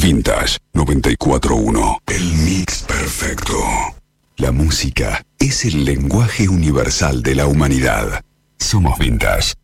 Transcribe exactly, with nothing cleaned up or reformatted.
Vintage noventa y cuatro punto uno. El mix perfecto. La música es el lenguaje universal de la humanidad. Somos Vintage.